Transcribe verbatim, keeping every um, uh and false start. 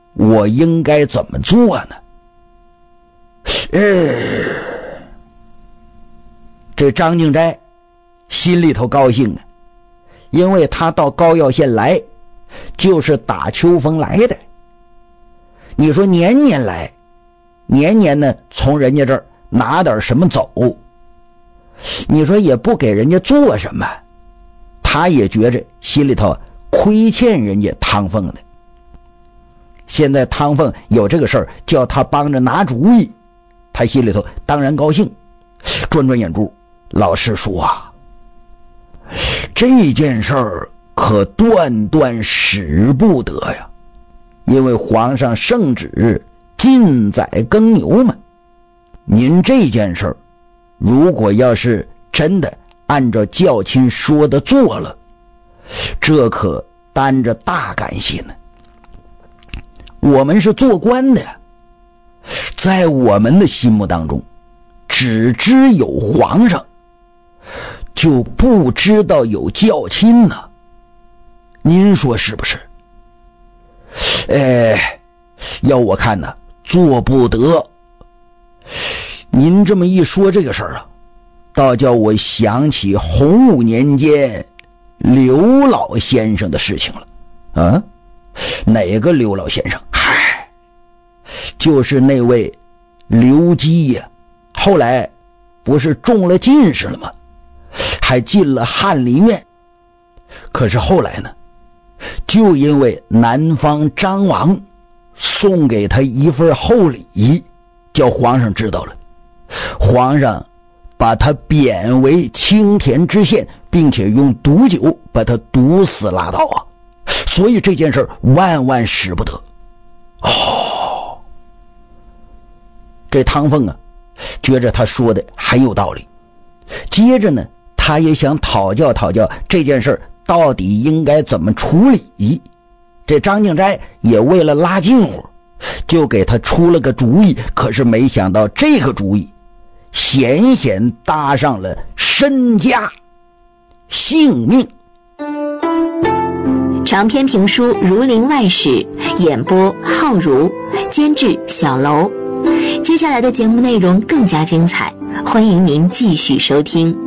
我应该怎么做呢？呃，这张敬斋心里头高兴啊，因为他到高要县来就是打秋风来的。你说年年来，年年呢从人家这儿拿点什么走，你说也不给人家做什么，他也觉着心里头亏欠人家汤凤的。现在汤凤有这个事儿叫他帮着拿主意，他心里头当然高兴。转转眼珠，老师说啊，这件事儿可断断使不得呀，因为皇上圣旨禁宰耕牛嘛。您这件事儿如果要是真的按照教亲说的做了，这可担着大干系呢。我们是做官的呀，在我们的心目当中，只知有皇上，就不知道有教亲呢。您说是不是？哎，要我看呢，做不得。您这么一说这个事儿啊，倒叫我想起洪武年间刘老先生的事情了。啊，哪个刘老先生？嗨，就是那位刘基呀、啊，后来不是中了进士了吗？还进了翰林院。可是后来呢，就因为南方张王送给他一份厚礼，叫皇上知道了，皇上把他贬为青田知县，并且用毒酒把他毒死拉倒啊！所以这件事万万使不得。哦，这汤凤啊，觉着他说的很有道理。接着呢，他也想讨教讨教这件事到底应该怎么处理。这张敬斋也为了拉近乎，就给他出了个主意。可是没想到这个主意险险搭上了身家性命。 长篇评书《儒林外史》，演播浩如，监制小楼。接下来的节目内容更加精彩，欢迎您继续收听。